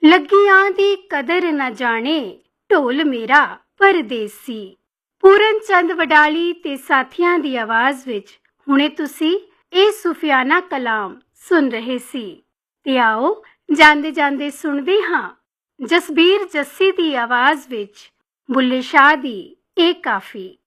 ਲੱਗੀਆਂ ਦੀ ਕਦਰ ਨਾ ਜਾਣੇ, ਢੋਲ ਮੇਰਾ ਪਰਦੇਸੀ। ਪੂਰਨ ਚੰਦ ਵਡਾਲੀ ਤੇ ਸਾਥੀਆਂ ਦੀ ਆਵਾਜ਼ ਵਿੱਚ ਹੁਣੇ ਤੁਸੀਂ ਇਹ ਸੂਫੀਆਨਾ ਕਲਾਮ ਸੁਣ ਰਹੇ ਸੀ। ਤੇ ਆਓ ਜਾਂਦੇ ਜਾਂਦੇ ਸੁਣਦੇ ਹਾਂ ਜਸਬੀਰ ਜੱਸੀ ਦੀ ਆਵਾਜ਼ ਵਿੱਚ ਬੁੱਲੇ ਸ਼ਾਹ ਦੀ ਇਹ ਕਾਫੀ।